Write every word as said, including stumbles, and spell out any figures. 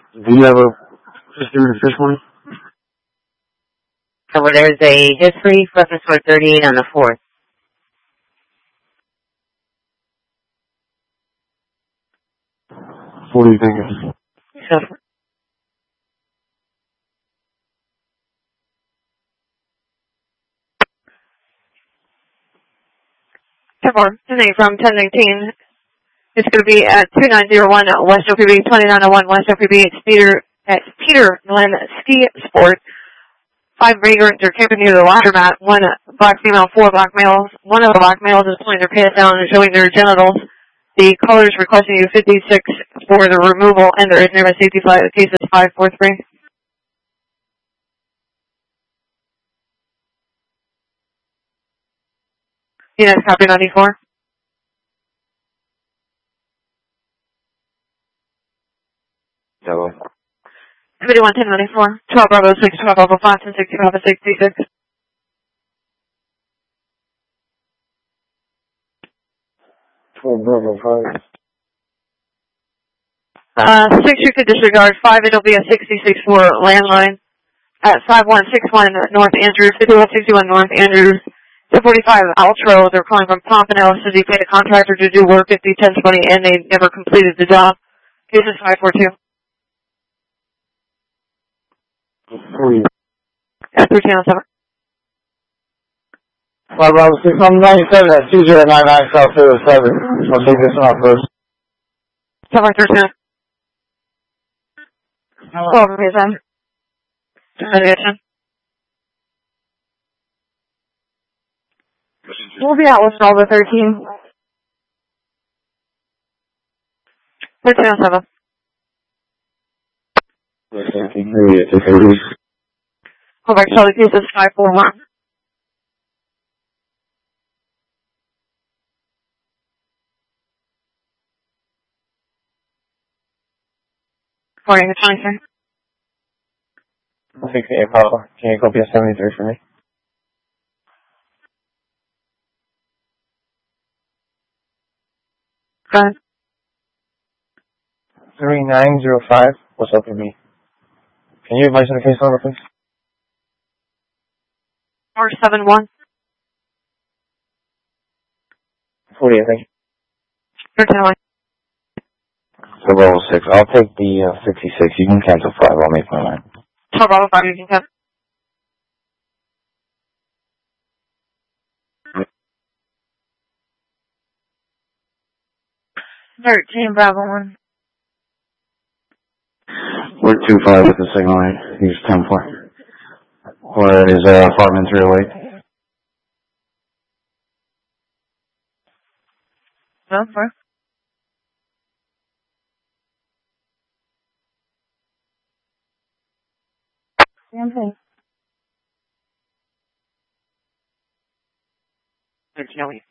Do you have a system in fish one? So there's a history, reference for thirty-eight on the fourth. What do you think? So, Temple, today from ten nineteen. It's going to be at two nine zero one West O P B, twenty-nine oh one West O P B. It's Peter, at Peter Glen Ski Sport. Five vagrants are camping near the laundromat. One black female, four black males. One of the black males is pulling their pants down and showing their genitals. The caller is requesting you fifty-six for the removal, and there is nearby safety flight. The case is five four three. United copy ninety-four. Hello. thirty-one ten ninety-four. twelve Bravo six, twelve Bravo five, ten sixty Bravo sixty-six. twelve Bravo five. Uh, six you could disregard. Five, it'll be a sixty-six for landline. At five one six one North Andrews, fifty-one sixty-one North Andrews. two forty-five Outro, they're calling from Pompano. Says he paid a contractor to do work fifty ten twenty and they never completed the job. Case is five four two. Three. At three channel seven. Five Bravo six, I'm ninety-seven at two zero nine nine South two oh seven. I'll take this one off first. Seven thirteen. Over his end. Investigation. We'll be out with Bravo thirteen. thirteen oh seven. Go back, Charlie, case is five four one. Morning, it's twenty-three. sixty-eight Papa. Can you copy a seventy-three for me? Go ahead. three nine zero five. What's up with me? Can you advise on the case number, please? four seven one. forty-eight, thank you. thirteen oh one. So Bravo six. I'll take the uh, sixty-six. You can cancel five. I'll make my mind. twelve Bravo five, you can come. thirteen Bravo one. We're two five with the signal line. He's ten four. Or is uh, apartment three oh eight. No, four. Same thing. thirteen oh eight.